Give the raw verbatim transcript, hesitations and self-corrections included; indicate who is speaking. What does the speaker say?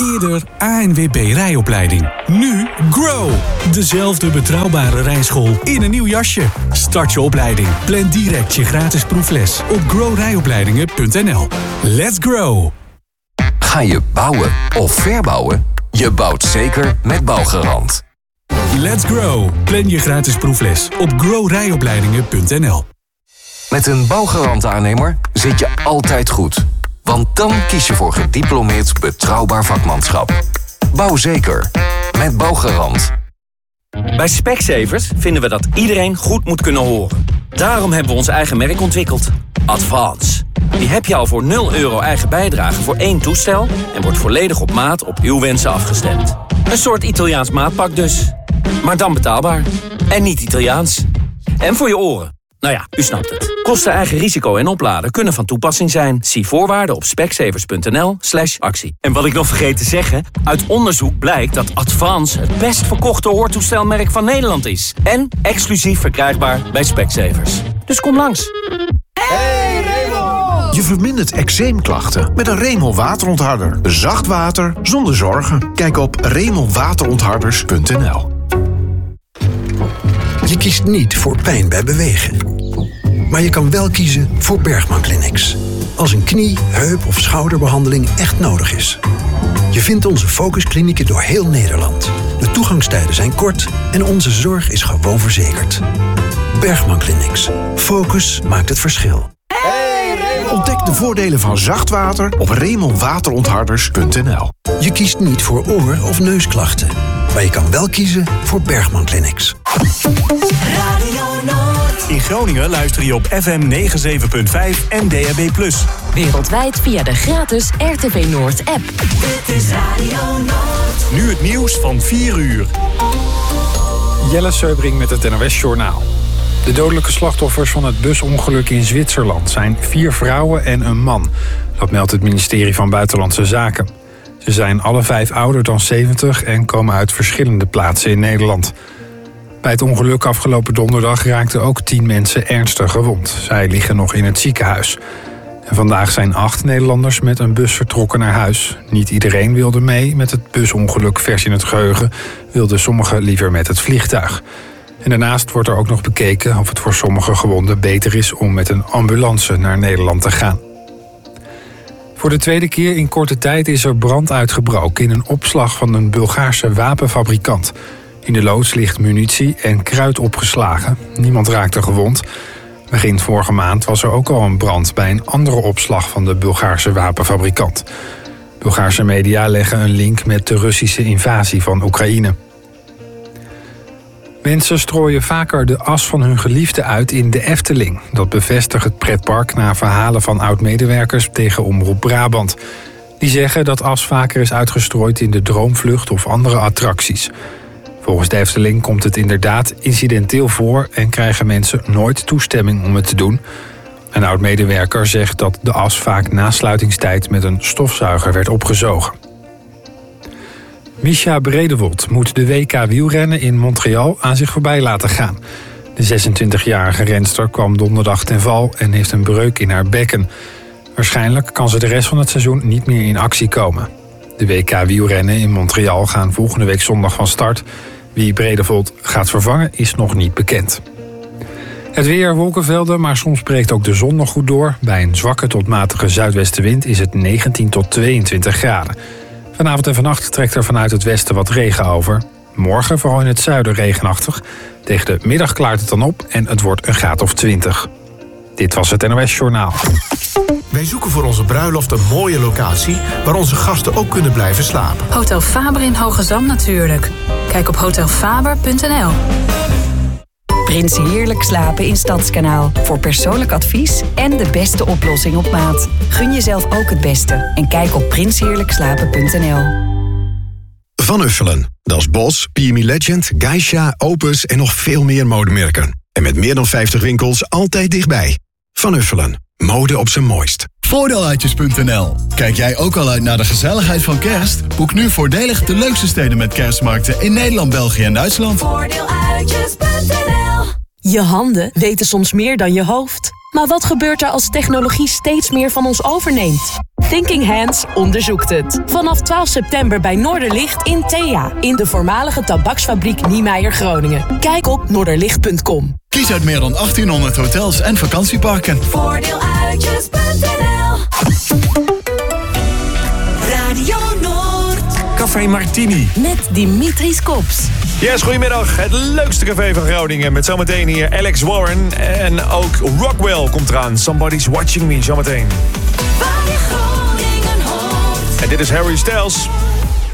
Speaker 1: Eerder A N W B rijopleiding. Nu Grow. Dezelfde betrouwbare rijschool in een nieuw jasje. Start je opleiding. Plan direct je gratis proefles op grow rijopleidingen punt n l. Let's grow.
Speaker 2: Ga je bouwen of verbouwen? Je bouwt zeker met Bouwgarant.
Speaker 1: Let's grow. Plan je gratis proefles op grow rijopleidingen punt n l.
Speaker 2: Met een Bouwgarant-aannemer zit je altijd goed. Want dan kies je voor gediplomeerd betrouwbaar vakmanschap. Bouw zeker. Met Bouwgarant.
Speaker 3: Bij Specsavers vinden we dat iedereen goed moet kunnen horen. Daarom hebben we ons eigen merk ontwikkeld. Advance. Die heb je al voor nul euro eigen bijdrage voor één toestel... en wordt volledig op maat op uw wensen afgestemd. Een soort Italiaans maatpak dus. Maar dan betaalbaar. En niet Italiaans. En voor je oren. Nou ja, u snapt het. Kosten, eigen risico en opladen kunnen van toepassing zijn. Zie voorwaarden op specsavers punt n l slash actie. En wat ik nog vergeet te zeggen... uit onderzoek blijkt dat Advance het best verkochte hoortoestelmerk van Nederland is. En exclusief verkrijgbaar bij Specsavers. Dus kom langs.
Speaker 4: Hey Remel! Je vermindert eczeemklachten met een Remel waterontharder. Zacht water zonder zorgen. Kijk op remel waterontharders punt n l.
Speaker 5: Je kiest niet voor pijn bij bewegen. Maar je kan wel kiezen voor Bergman Clinics. Als een knie, heup of schouderbehandeling echt nodig is. Je vindt onze focusklinieken door heel Nederland. De toegangstijden zijn kort en onze zorg is gewoon verzekerd. Bergman Clinics. Focus maakt het verschil.
Speaker 4: Ontdek de voordelen van zacht water op remel waterontharders punt n l.
Speaker 5: Je kiest niet voor oor- of neusklachten. Maar je kan wel kiezen voor Bergman Clinics.
Speaker 6: In Groningen luister je op F M negenenzeventig punt vijf en D A B plus.
Speaker 7: Wereldwijd via de gratis R T V Noord app. Dit is Radio Noord.
Speaker 6: Nu het nieuws van vier uur.
Speaker 8: Jelle Seubring met het N O S-journaal. De dodelijke slachtoffers van het busongeluk in Zwitserland zijn vier vrouwen en een man. Dat meldt het ministerie van Buitenlandse Zaken. Ze zijn alle vijf ouder dan zeventig en komen uit verschillende plaatsen in Nederland. Bij het ongeluk afgelopen donderdag raakten ook tien mensen ernstig gewond. Zij liggen nog in het ziekenhuis. En vandaag zijn acht Nederlanders met een bus vertrokken naar huis. Niet iedereen wilde mee met het busongeluk vers in het geheugen. Wilden sommigen liever met het vliegtuig. En daarnaast wordt er ook nog bekeken of het voor sommige gewonden beter is om met een ambulance naar Nederland te gaan. Voor de tweede keer in korte tijd is er brand uitgebroken in een opslag van een Bulgaarse wapenfabrikant. In de loods ligt munitie en kruid opgeslagen. Niemand raakte gewond. Begin vorige maand was er ook al een brand bij een andere opslag van de Bulgaarse wapenfabrikant. Bulgaarse media leggen een link met de Russische invasie van Oekraïne. Mensen strooien vaker de as van hun geliefde uit in de Efteling. Dat bevestigt het pretpark na verhalen van oud-medewerkers tegen Omroep Brabant. Die zeggen dat as vaker is uitgestrooid in de Droomvlucht of andere attracties. Volgens de Efteling komt het inderdaad incidenteel voor en krijgen mensen nooit toestemming om het te doen. Een oud-medewerker zegt dat de as vaak na sluitingstijd met een stofzuiger werd opgezogen. Mischa Bredewold moet de W K wielrennen in Montreal aan zich voorbij laten gaan. De zesentwintigjarige renster kwam donderdag ten val en heeft een breuk in haar bekken. Waarschijnlijk kan ze de rest van het seizoen niet meer in actie komen. De W K wielrennen in Montreal gaan volgende week zondag van start. Wie Bredewold gaat vervangen is nog niet bekend. Het weer, wolkenvelden, maar soms breekt ook de zon nog goed door. Bij een zwakke tot matige zuidwestenwind is het negentien tot tweeëntwintig graden. Vanavond en vannacht trekt er vanuit het westen wat regen over. Morgen vooral in het zuiden regenachtig. Tegen de middag klaart het dan op en het wordt een graad of twintig. Dit was het N O S-journaal.
Speaker 4: Wij zoeken voor onze bruiloft een mooie locatie waar onze gasten ook kunnen blijven slapen.
Speaker 9: Hotel Faber in Hoogezand natuurlijk. Kijk op hotel faber punt n l.
Speaker 7: Prins Heerlijk Slapen in Stadskanaal. Voor persoonlijk advies en de beste oplossing op maat. Gun jezelf ook het beste en kijk op prins heerlijk slapen punt n l.
Speaker 10: Van Uffelen. Dat is Bos, P M E Legend, Geisha, Opus en nog veel meer modemerken. En met meer dan vijftig winkels altijd dichtbij. Van Uffelen. Mode op zijn mooist.
Speaker 11: Voordeeluitjes punt n l. Kijk jij ook al uit naar de gezelligheid van kerst? Boek nu voordelig de leukste steden met kerstmarkten in Nederland, België en Duitsland.
Speaker 7: Voordeeluitjes punt n l. Je handen weten soms meer dan je hoofd.
Speaker 12: Maar wat gebeurt er als technologie steeds meer van ons overneemt? Thinking Hands onderzoekt het. Vanaf twaalf september bij Noorderlicht in Thea. In de voormalige tabaksfabriek Niemeyer Groningen. Kijk op noorderlicht punt com.
Speaker 11: Kies uit meer dan achttienhonderd hotels en vakantieparken.
Speaker 13: Voordeeluitjes punt n l Radio Noord.
Speaker 14: Café Martini.
Speaker 12: Met Dimitris Kops.
Speaker 14: Yes, goedemiddag. Het leukste café van Groningen. Met zometeen hier Alex Warren. En ook Rockwell komt eraan. Somebody's Watching Me, zometeen.
Speaker 13: Waar je Groningen hoort.
Speaker 14: En dit is Harry Styles.